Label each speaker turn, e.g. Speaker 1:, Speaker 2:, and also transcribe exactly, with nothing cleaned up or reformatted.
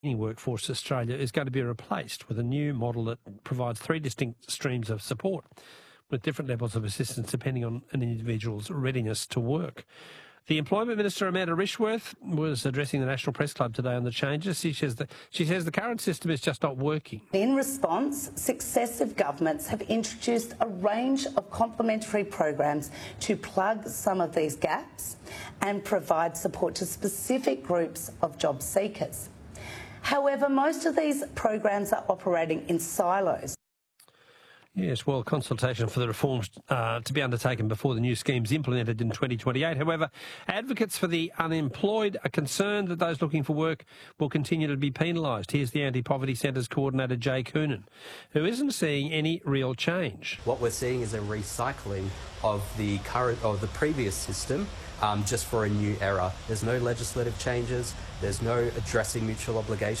Speaker 1: Workforce Australia is going to be replaced with a new model that provides three distinct streams of support with different levels of assistance depending on an individual's readiness to work. The Employment Minister, Amanda Rishworth, was addressing the National Press Club today on the changes. She says that she says the current system is just not working.
Speaker 2: In response, successive governments have introduced a range of complementary programs to plug some of these gaps and provide support to specific groups of job seekers. However, most of these programs are operating in silos.
Speaker 1: Yes, well, consultation for the reforms uh, to be undertaken before the new scheme's implemented in twenty twenty-eight. However, advocates for the unemployed are concerned that those looking for work will continue to be penalised. Here's the Anti-Poverty Centre's coordinator, Jay Coonan, who isn't seeing any real change.
Speaker 3: What we're seeing is a recycling of the current, of the previous system, um, just for a new era. There's no legislative changes. There's no addressing mutual obligation.